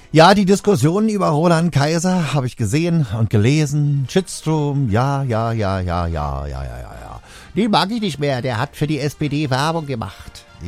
Ja, die Diskussionen über Roland Kaiser habe ich gesehen und gelesen. Shitstorm, ja. Die mag ich nicht mehr. Der hat für die SPD Werbung gemacht.